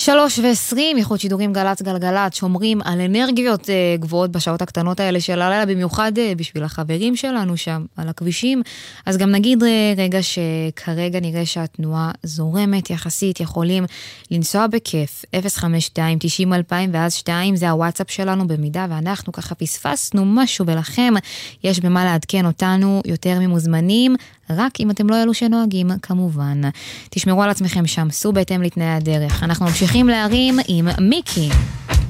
3:20, ייחוד שידורים גלץ גלגלת, שומרים על אנרגיות גבוהות בשעות הקטנות האלה של הלילה, במיוחד בשביל החברים שלנו שם על הכבישים. אז גם נגיד רגע שכרגע נראה שהתנועה זורמת יחסית, יכולים לנסוע בכיף, 052-90-2000 ואז 2, זה הוואטסאפ שלנו, במידה ואנחנו ככה פספסנו משהו ולכם, יש במה לעדכן אותנו יותר ממוזמנים, רק אם אתם לא אלו שנוהגים, כמובן. תשמרו על עצמכם שם, סעו בהתאם לתנאי הדרך. אנחנו ממשיכים להרים עם מיקי.